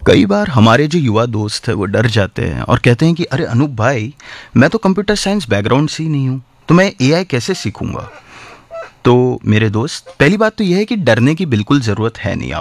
कई बार हमारे जो युवा दोस्त है वो डर जाते हैं और कहते हैं कि अरे अनूप भाई, मैं तो कंप्यूटर साइंस बैकग्राउंड से ही नहीं हूँ, तो मैं एआई कैसे सीखूंगा। तो मेरे दोस्त, पहली बात तो यह है कि डरने की बिल्कुल ज़रूरत है नहीं